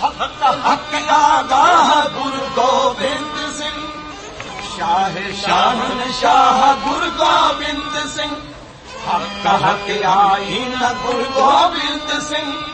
हक आगाह गुरु गोबिंद सिंह, शाह शहंशाह गुरु गोबिंद सिंह, हक आईन गुरु गोबिंद सिंह।